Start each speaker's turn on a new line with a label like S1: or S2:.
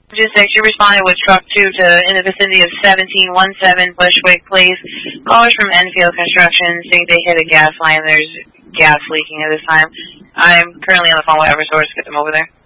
S1: Just 6, you responded with truck 2 to in the vicinity of 1717 Bushwick Place. Callers from Enfield Construction think they hit a gas line. There's gas leaking at this time. I'm currently on the phone with Eversource. Get them over there.